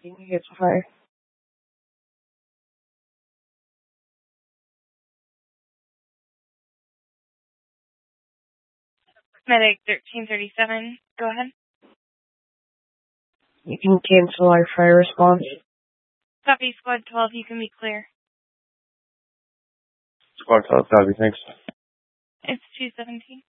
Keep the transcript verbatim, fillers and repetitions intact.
It's a fire. Medic thirteen thirty-seven, go ahead. You can cancel our fire response. Copy, Squad twelve, you can be clear. Squad twelve, copy, thanks. It's two seventeen.